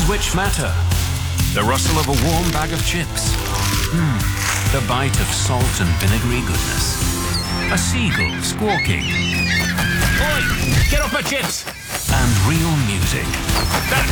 sounds which matter. The rustle of a warm bag of chips. The bite of salt and vinegary goodness. A seagull squawking. Oi! Get off my chips! And real music. That